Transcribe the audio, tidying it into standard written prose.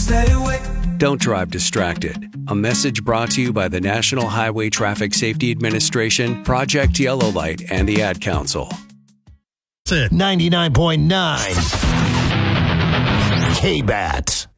stay away. Don't drive distracted. A message brought to you by the National Highway Traffic Safety Administration, Project Yellow Light, and the Ad Council. 99.9 K-Bat.